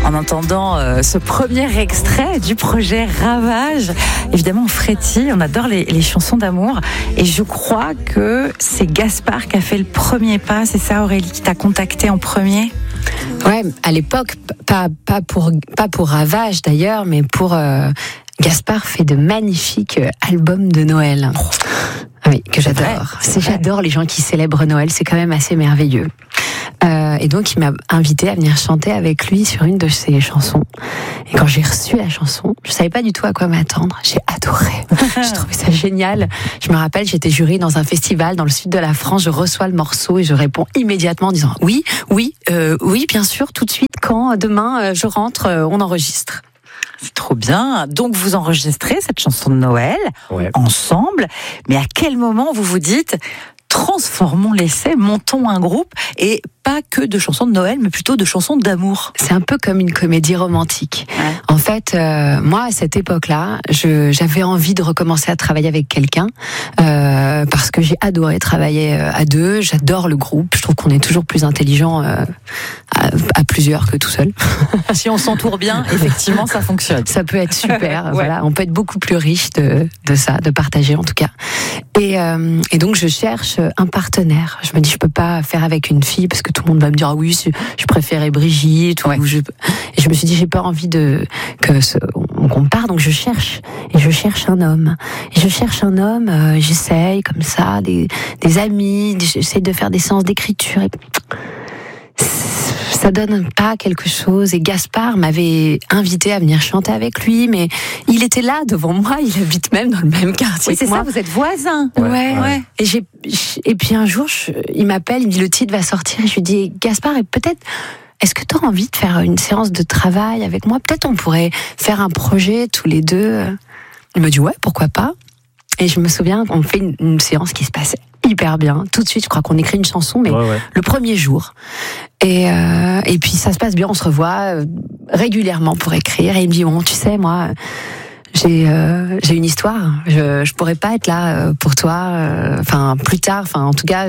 En entendant ce premier extrait du projet Ravage, évidemment on frétille, on adore les chansons d'amour et je crois que c'est Gaspard qui a fait le premier pas, c'est ça Aurélie, qui t'a contacté en premier? Ouais, à l'époque, pas pour Ravage d'ailleurs, mais pour Gaspard fait de magnifiques albums de Noël. Oui, que j'adore. J'adore les gens qui célèbrent Noël, c'est quand même assez merveilleux. Et donc il m'a invité à venir chanter avec lui sur une de ses chansons. Et quand j'ai reçu la chanson, je savais pas du tout à quoi m'attendre. J'ai adoré. J'ai trouvé ça génial. Je me rappelle, j'étais jury dans un festival dans le sud de la France. Je reçois le morceau et je réponds immédiatement en disant oui, bien sûr, tout de suite. Quand demain je rentre, on enregistre. C'est trop bien. Donc vous enregistrez cette chanson de Noël ensemble. Mais à quel moment vous vous dites transformons l'essai, montons un groupe et pas que de chansons de Noël, mais plutôt de chansons d'amour? C'est un peu comme une comédie romantique. Ouais. En fait, moi, à cette époque-là, j'avais envie de recommencer à travailler avec quelqu'un parce que j'ai adoré travailler à deux. J'adore le groupe. Je trouve qu'on est toujours plus intelligent à plusieurs que tout seul. Si on s'entoure bien, effectivement, ça fonctionne. Ça peut être super. Voilà, on peut être beaucoup plus riche de ça, de partager en tout cas. Et donc, je cherche un partenaire. Je me dis, je peux pas faire avec une fille parce que tout le monde va me dire ah oui, je préférais Brigitte. Et je me suis dit, j'ai pas envie qu'on part, donc je cherche un homme. Et je cherche un homme. J'essaye comme ça des amis. J'essaye de faire des séances d'écriture. Et ça donne pas quelque chose. Et Gaspard m'avait invité à venir chanter avec lui, mais il était là devant moi. Il habite même dans le même quartier. Oui, c'est moi. Ça. Vous êtes voisins. Ouais. Et puis un jour, il m'appelle, il me dit le titre va sortir. Et je lui dis Gaspard, est-ce que tu as envie de faire une séance de travail avec moi? Peut-être on pourrait faire un projet tous les deux. Il me dit ouais, pourquoi pas. Et je me souviens qu'on fait une séance qui se passait hyper bien. Tout de suite, je crois qu'on écrit une chanson, mais le premier jour. Et puis ça se passe bien, on se revoit régulièrement pour écrire. Et il me dit bon, tu sais, moi, j'ai une histoire. Je pourrais pas être là pour toi. Enfin, plus tard. Enfin, en tout cas,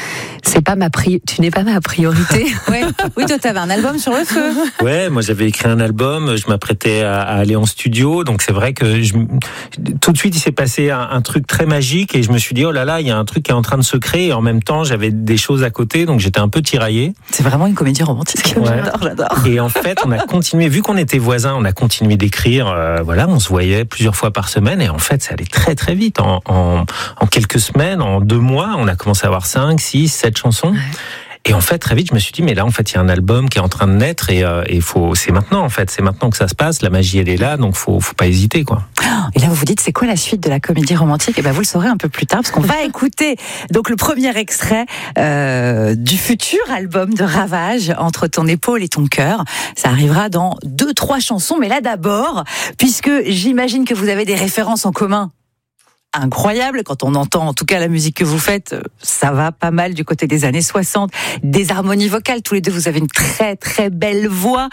tu n'es pas ma priorité. Oui, toi, t'avais un album sur le feu. Ouais, moi j'avais écrit un album. Je m'apprêtais à aller en studio. Donc c'est vrai que tout de suite il s'est passé un truc très magique et je me suis dit oh là là, il y a un truc qui est en train de se créer. Et en même temps, j'avais des choses à côté, donc j'étais un peu tiraillé. C'est vraiment une comédie romantique. Ouais. J'adore. Et en fait, on a continué. Vu qu'on était voisins, on a continué d'écrire. On se voyait plusieurs fois par semaine et en fait ça allait très très vite. En quelques semaines, en 2 mois, on a commencé à avoir 5, 6, 7 chansons. Ouais. Et en fait, très vite, je me suis dit, mais là, en fait, il y a un album qui est en train de naître et c'est maintenant, en fait. C'est maintenant que ça se passe. La magie, elle est là, donc faut pas hésiter, quoi. Et là, vous vous dites, c'est quoi la suite de la comédie romantique? Et ben, vous le saurez un peu plus tard, parce qu'on va écouter, donc, le premier extrait, du futur album de Ravage, Entre ton épaule et ton cœur. Ça arrivera dans 2-3 chansons, mais là, d'abord, puisque j'imagine que vous avez des références en commun. Incroyable, quand on entend en tout cas la musique que vous faites, ça va pas mal du côté des années 60, des harmonies vocales, tous les deux vous avez une très très belle voix.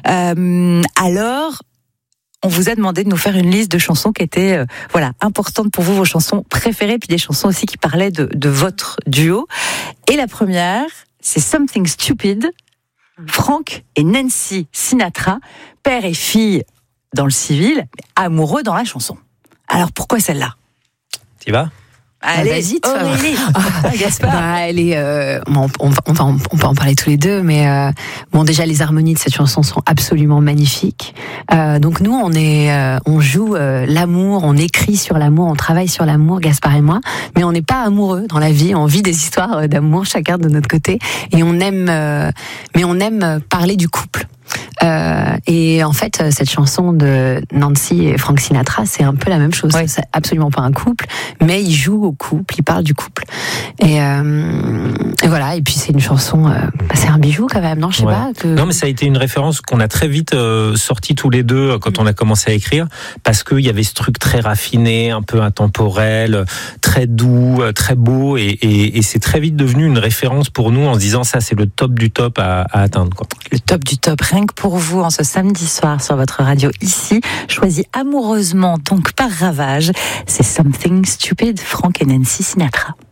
Alors, on vous a demandé de nous faire une liste de chansons qui étaient importantes pour vous, vos chansons préférées, puis des chansons aussi qui parlaient de votre duo. Et la première, c'est Something Stupid, Frank et Nancy Sinatra, père et fille dans le civil, amoureux dans la chanson. Alors pourquoi celle-là? Tu vas? Allez, vas-y, Aurélie. Gaspard. On peut en parler tous les deux, mais déjà les harmonies de cette chanson sont absolument magnifiques. Donc nous, on joue l'amour, on écrit sur l'amour, on travaille sur l'amour, Gaspard et moi, mais on n'est pas amoureux dans la vie. On vit des histoires d'amour chacun de notre côté, et on aime parler du couple. Et en fait, cette chanson de Nancy et Frank Sinatra, c'est un peu la même chose. Ouais. C'est absolument pas un couple, mais ils jouent au couple, ils parlent du couple. Et voilà. Et puis c'est une chanson, c'est un bijou quand même, non? Je sais pas. Non, mais ça a été une référence qu'on a très vite sorti tous les deux quand on a commencé à écrire, parce qu'il y avait ce truc très raffiné, un peu intemporel, très doux, très beau, et c'est très vite devenu une référence pour nous en se disant ça, c'est le top du top à atteindre, quoi. Le top du top, rien que pour vous, en ce samedi soir sur votre radio ici, choisi amoureusement donc par Ravage, c'est Something Stupid, Frank et Nancy Sinatra.